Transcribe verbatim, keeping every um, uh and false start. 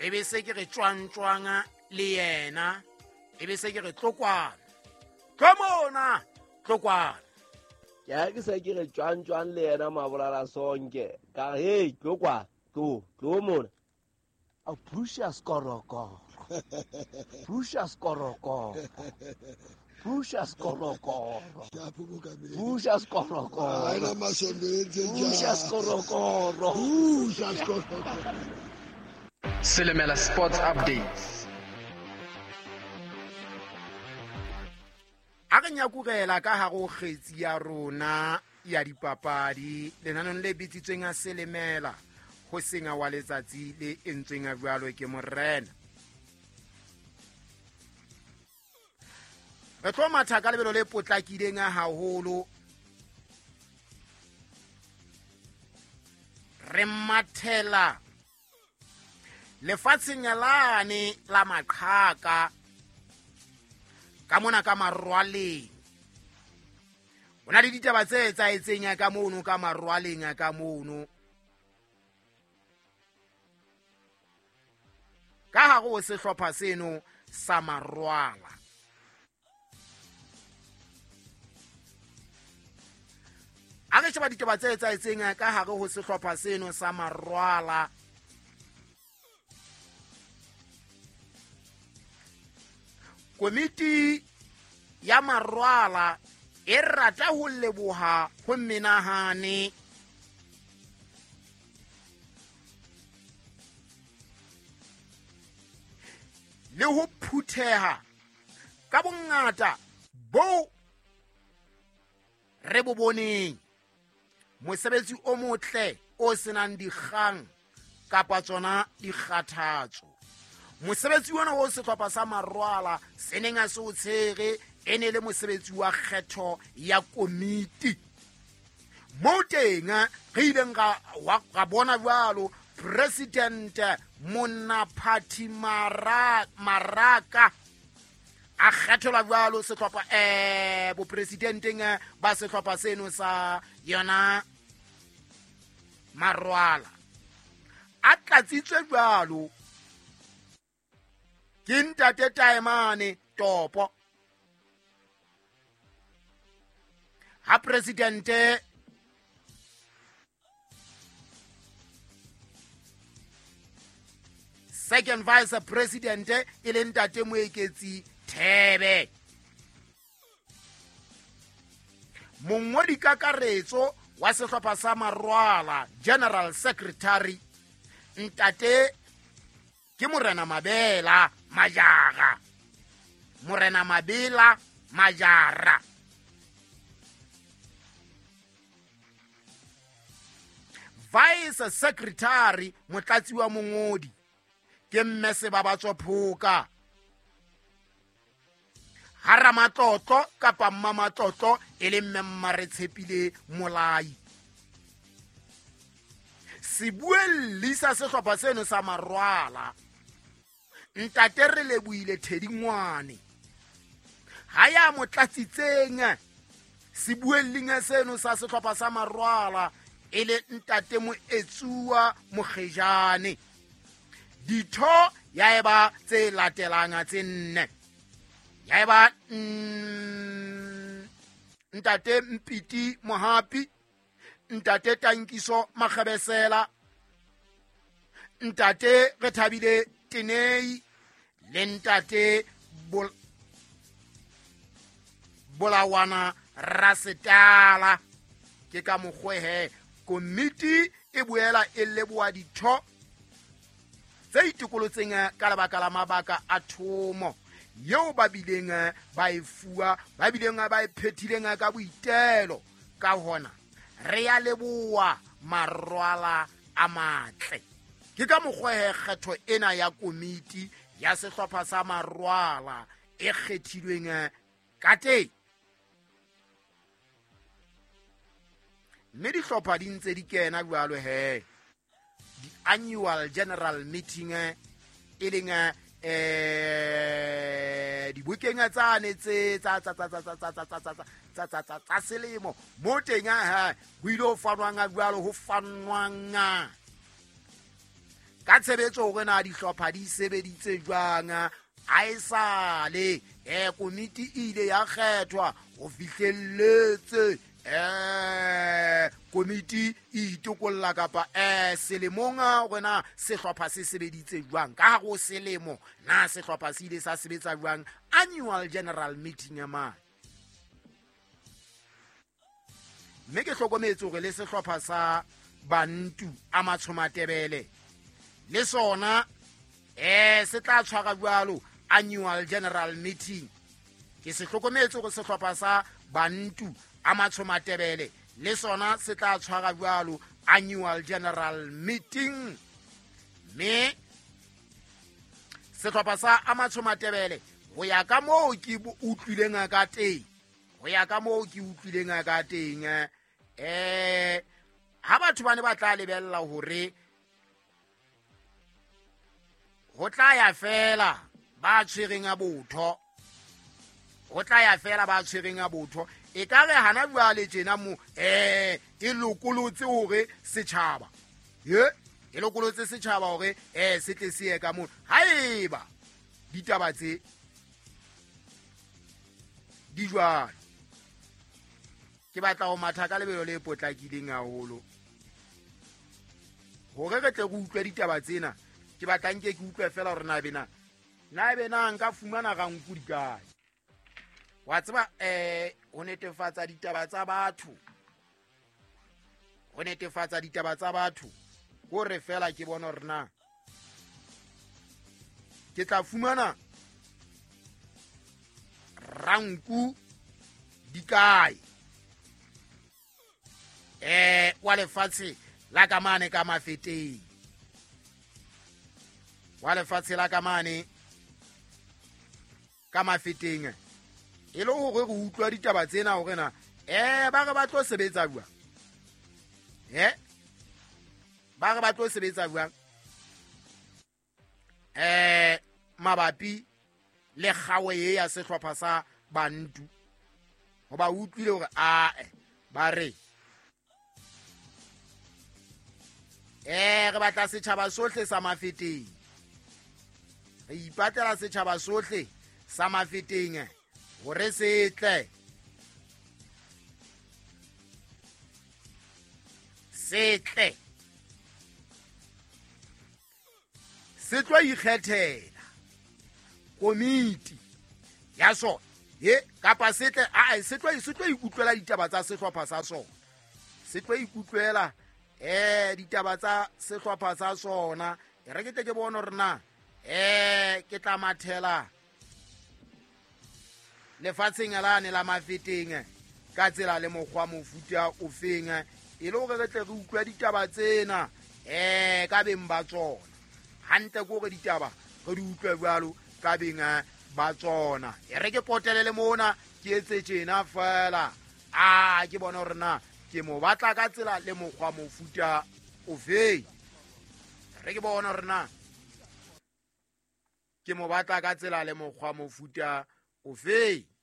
e be se ke re tshwantshwanga le yena e be se ke re tlokwana komona tlokwana ya ke se ke re tshwantshwang le yena mabolala sonke ka hey tlokwana tlo tlo mona a pusha skoroko pusha skoroko pusha skoroko pusha skoroko Ana masondetse pusha skoroko Pusha skoroko. Selemela Sports Updates. a re nyakugela ka ha go kgetsi ya rona ya dipapadi lenanong le bitsitsweng a Selemela go senga wa letsatsi le entsweng a bjalo ke morena re tlo matha ka lebelo le potlakileng a haholo re mathela lefatsheng lane la maqhaka ka mona ka marwaleng o na le ditaba tse etsaetseng ka mono ka marwaleng ka mono ka ha go sehlopha seno sa marwala a re sheba ditaba tse etsaetseng ka hare ho sehlopha seno sa marwala komiti ya marwala e rata ho leboha ho menahane le ho phutheha ka bongata bo re bo boneng mosebetsi o motle o senang dikgang kapa tsona dikgathatso mosebetsi wona o sehlopha sa marwala se neng a se o tshege e ne le mosebetsi wa kgetho ya komiti mo teng re ileng ga bona jwalo president Monaphathi Maraka a kgethelwa jwalo sehlopha eh bopresidenteng ba sehlopha seno sa yona marwala a tlatsitswe jwalo ke ntate Taemane Topo ha presidente second vice president e le ntate Moeketsi Thebe mongodi kakaretso wa sehlopha sa marwala general secretary ntate ke Morena Mabela Majara Morena Mabela Majara vice secretary motlatsi wa mongodi ke Mmese Babatswa Phoka Haramatlotlo kapa Mmamatlotlo e le Mmaretshepile Molai Sibuelli sa sehlopha seno sa marwala ntate re Lebohile Thedingwane ha ya motlatsitseng Sibuelling seno sa sehlopha sa marwala e le ntate Moetsuwa Mokgejane ditho ya eba tse latelang tse nne ya eba mm, ntate Mpiti Mohapi ntate Tankiso Makgebesela ntate Rethabile Tenei le ntate Bol Bolawana Rasetala ke ka mokgwehe komiti e boela e leboa ditho tse itikolotseng ka lebaka la mabaka a thomo yeo ba bileng ba e fuwa ba bileng ba e phethileng ka boitelo ka hona re ya leboa marwala a matle ke ka mokgwehe kgetho ena ya komiti ya sehlopha sa marwala e kgethilweng ka teng mme dihlopha di ntse di kena jwalo he the annual general meeting e leng eh dibukeng tsane tse tsa tsa tsa tsa tsa tsa tsa tsa tsa tsa selemo mo teng ha ho ile ho fanwang jwalo ho fanwang ka tshebetso gore na dihlopha di sebeditse jwang a esale eh komiti ile ya kgethwa go fihlelletse eh komiti itokolla kapa eh selemong gona sehlopha se sebeditse jwang ka go selemo na sehlopha se ile sa sebetsa jwang annual general meeting ya ma mme ke hlokometse gore le sehlopha sa Bantu a Matshomatebele le sona eh se tla tshwara jwalo annual general meeting ke se hlokometse go sehlopha sa Bantu a Matshomatebele le sona se tla tshwara jwalo annual general meeting me sehlopha sa Matshomatebele go ya ka moo ke utlwileng ka teng go ya ka moo ke utlwileng ka teng eh ha batho ba ne ba tla lebella hore go tla ya fela ba tshwereng a botho go tla ya fela ba tshwereng a botho e ka re hana bua le tjena mo eh e lokolotse hore setjhaba ye e lokolotse setjhaba hore eh se tle se ye ka mo haeba ditaba tse di jwa ke batla go matha ka lebelo le potlakileng haholo hore re tle go utlwa ditaba tsena ke batlang ke ke utlwe fela hore na bena na bena nka fumana ga nku dikae wa tseba eh ho netefatsa ditaba tsa batho ho netefatsa ditaba tsa batho go re fela ke bona hore na ke tla fumana ranku dikae eh wa lefatshe la kamane ka mafeteng wa lefatshe la kamane ka mafeteng e le hore go utlwa ditaba tsena hore na eh ba re ba tlo sebetsa bua eh ba re ba tlo sebetsa bua eh mabapi le kgawe ye ya sehlopha sa Bantu go ba utlwile hore a ba re eh re batla setjhaba sohle sa mafeteng re ipatela setjhaba sohle sa mafeteng hore se tle se tle se tlo ikgethela komiti ya sona ye kapa se tle a se tlo se tlo ikutlwela ditaba tsa sehlopha sa sona se tlo ikutlwela eh ditaba tsa sehlopha sa sona e re ke tle ke bona rena eh ke tla mathela lefatsheng la ne la mafeteng ka tsela le mokgwa mofuta o feng e le gore re tle re utlwa ditaba tsena eh ka beng ba tsona hantle go re ditaba re di utlwe jwalo ka beng ba tsona e re ke potelele mona ke etse tjena fela a ke bona hore na ke mo batla ka tsela le mokgwa mofuta o feng re ke bona hore na ke mo batla ka tsela le mokgwa mofuta o feng